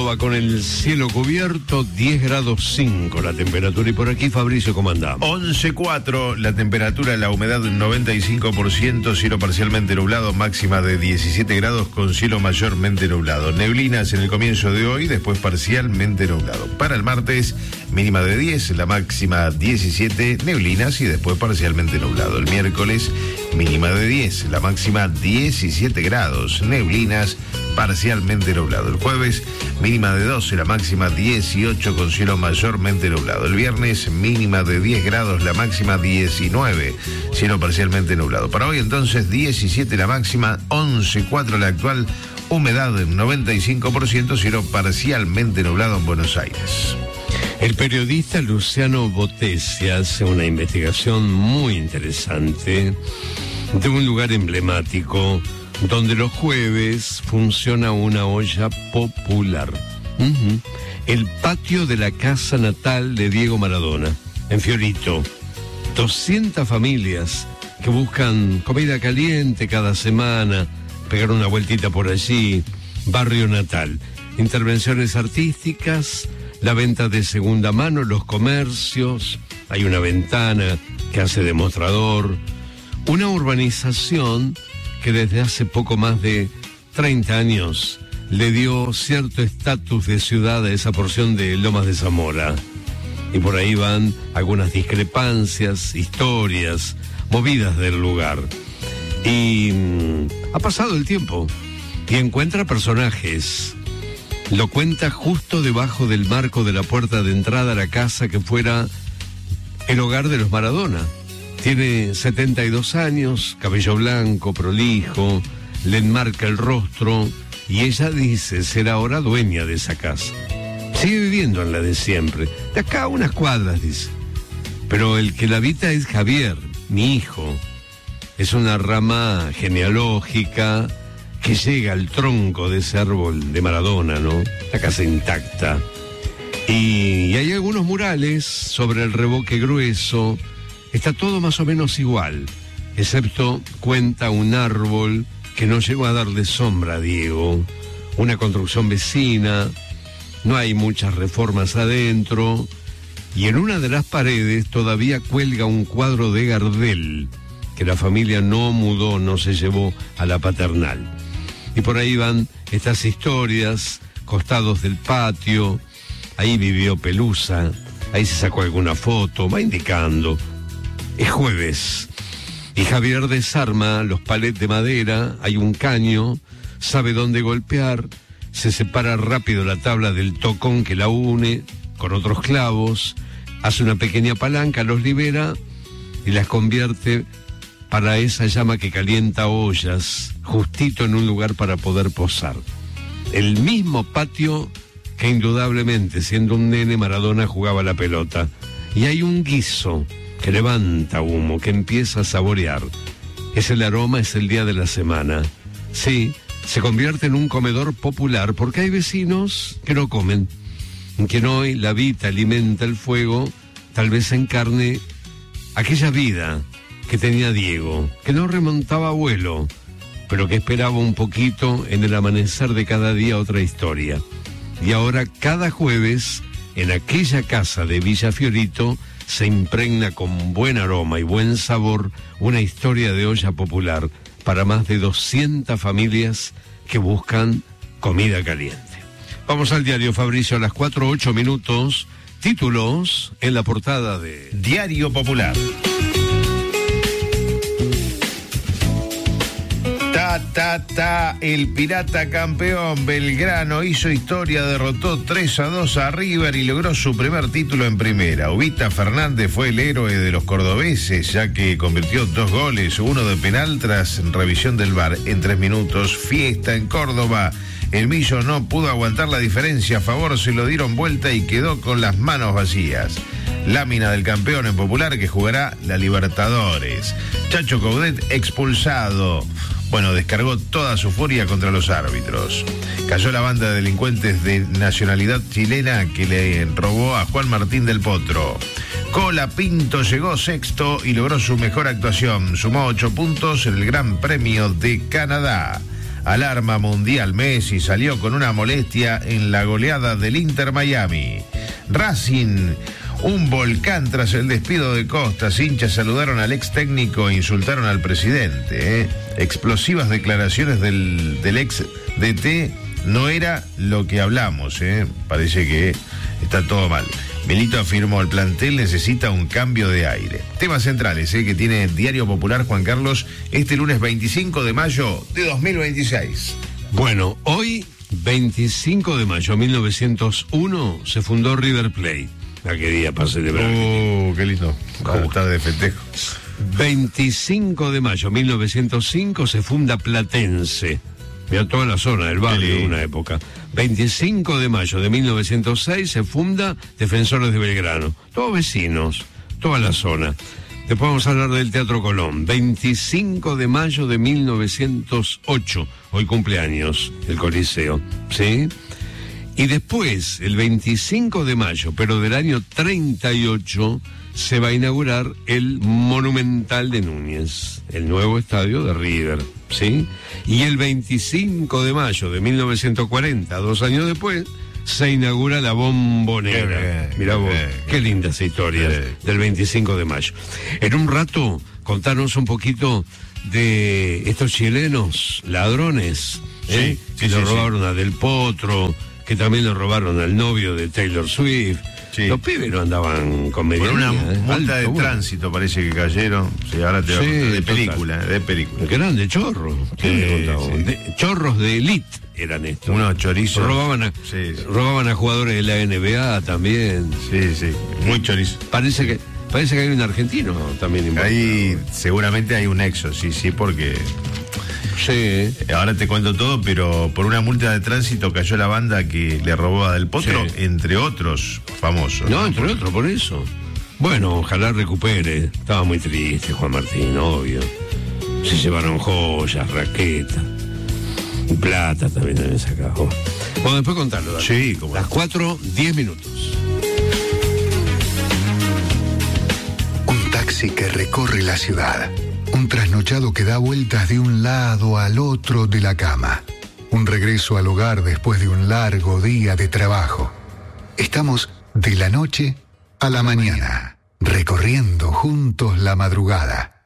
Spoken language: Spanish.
Córdoba con el cielo cubierto, 10 grados 5 la temperatura. Y por aquí, Fabricio, ¿cómo andamos? 11,4 la temperatura, la humedad 95%, cielo parcialmente nublado, máxima de 17 grados con cielo mayormente nublado. Neblinas en el comienzo de hoy, después parcialmente nublado. Para el martes, mínima de 10, la máxima 17, neblinas y después parcialmente nublado. El miércoles, mínima de 10, la máxima 17 grados, neblinas, parcialmente nublado. El jueves, mínima de 12, la máxima 18 con cielo mayormente nublado. El viernes, mínima de 10 grados, la máxima 19, cielo parcialmente nublado. Para hoy entonces 17 la máxima, 11,4 la actual, humedad 95%, cielo parcialmente nublado en Buenos Aires. El periodista Luciano Bottesi hace una investigación muy interesante de un lugar emblemático donde los jueves funciona una olla popular. El patio de la casa natal de Diego Maradona, en Fiorito. 200 familias que buscan comida caliente cada semana, pegar una vueltita por allí, barrio natal. Intervenciones artísticas, la venta de segunda mano, los comercios, hay una ventana que hace de mostrador, una urbanización que desde hace poco más de 30 años le dio cierto estatus de ciudad a esa porción de Lomas de Zamora. Y por ahí van algunas discrepancias, historias, movidas del lugar. Y ha pasado el tiempo y encuentra personajes. Lo cuenta justo debajo del marco de la puerta de entrada a la casa que fuera el hogar de los Maradona. Tiene 72 años, cabello blanco, prolijo, le enmarca el rostro y ella dice ser ahora dueña de esa casa. Sigue viviendo en la de siempre, de acá a unas cuadras, dice. Pero el que la habita es Javier, mi hijo. Es una rama genealógica que llega al tronco de ese árbol de Maradona, ¿no? La casa intacta. Y hay algunos murales sobre el revoque grueso. Está todo más o menos igual, excepto cuenta un árbol que no llegó a darle sombra a Diego, una construcción vecina, no hay muchas reformas adentro, y en una de las paredes todavía cuelga un cuadro de Gardel, que la familia no mudó, no se llevó a la paternal. Y por ahí van estas historias, costados del patio, ahí vivió Pelusa, ahí se sacó alguna foto, va indicando. Es jueves y Javier desarma los palets de madera, hay un caño, sabe dónde golpear, se separa rápido la tabla del tocón que la une con otros clavos, hace una pequeña palanca, los libera y las convierte para esa llama que calienta ollas, justito en un lugar para poder posar. El mismo patio que indudablemente, siendo un nene, Maradona jugaba la pelota. Y hay un guiso que levanta humo, que empieza a saborear. Es el aroma, es el día de la semana. Sí, se convierte en un comedor popular porque hay vecinos que no comen. Quien hoy la vida alimenta el fuego, tal vez encarne aquella vida que tenía Diego, que no remontaba a vuelo, pero que esperaba un poquito en el amanecer de cada día otra historia. Y ahora cada jueves, en aquella casa de Villa Fiorito, se impregna con buen aroma y buen sabor una historia de olla popular para más de 200 familias que buscan comida caliente. Vamos al diario, Fabricio, a las 4:08, títulos en la portada de Diario Popular. El Pirata campeón Belgrano hizo historia, derrotó 3-2 a River y logró su primer título en primera. Ubita Fernández fue el héroe de los cordobeses, ya que convirtió 2 goles, uno de penal tras revisión del VAR en 3 minutos. Fiesta en Córdoba. El Millo no pudo aguantar la diferencia a favor, se lo dieron vuelta y quedó con las manos vacías. Lámina del campeón en Popular que jugará la Libertadores. Chacho Coudet expulsado. Bueno, descargó toda su furia contra los árbitros. Cayó la banda de delincuentes de nacionalidad chilena que le robó a Juan Martín del Potro. Cola Pinto llegó sexto y logró su mejor actuación. Sumó 8 puntos en el Gran Premio de Canadá. Alarma mundial, Messi salió con una molestia en la goleada del Inter Miami. Racing, un volcán tras el despido de Costas. Hinchas saludaron al ex técnico e insultaron al presidente. Explosivas declaraciones del ex DT. No era lo que hablamos. Parece que está todo mal. Milito afirmó: el plantel necesita un cambio de aire. Temas centrales que tiene Diario Popular, Juan Carlos, este lunes 25 de mayo de 2026. Bueno, hoy, 25 de mayo de 1901, se fundó River Plate. Aquel día para celebrar. Qué lindo. Para estar de festejo. 25 de mayo de 1905 se funda Platense. Mira, toda la zona del barrio de una época. 25 de mayo de 1906 se funda Defensores de Belgrano. Todos vecinos, toda la zona. Después vamos a hablar del Teatro Colón. 25 de mayo de 1908. Hoy cumpleaños el Coliseo. ¿Sí? Y después, el 25 de mayo, pero del año 38, se va a inaugurar el Monumental de Núñez, el nuevo estadio de River, ¿sí? Y el 25 de mayo de 1940, 2 años después, se inaugura la Bombonera. Mirá vos, qué lindas historias del 25 de mayo. En un rato, contanos un poquito de estos chilenos ladrones, que le robaron a Del Potro, que también le robaron al novio de Taylor Swift. Sí. Los pibes no andaban con medianía. Por una multa de tránsito parece que cayeron. Sí, ahora te de película, de película. Grande chorro. Chorros de elite eran estos. Unos chorizos. Robaban a jugadores de la NBA también. Sí. Muy chorizo. Parece que hay un argentino también involucrado. Ahí seguramente hay un nexo, sí, porque... Sí. Ahora te cuento todo, pero por una multa de tránsito cayó la banda que le robó a Del Potro, entre otros famosos. No, entre otros, por eso. Bueno, ojalá recupere. Estaba muy triste Juan Martín, obvio. Se llevaron joyas, raquetas, plata también en esa caja. Bueno, después contarlo. Dale. Sí, como las 4:10. Un taxi que recorre la ciudad. Un trasnochado que da vueltas de un lado al otro de la cama. Un regreso al hogar después de un largo día de trabajo. Estamos de la noche a la mañana, recorriendo juntos la madrugada.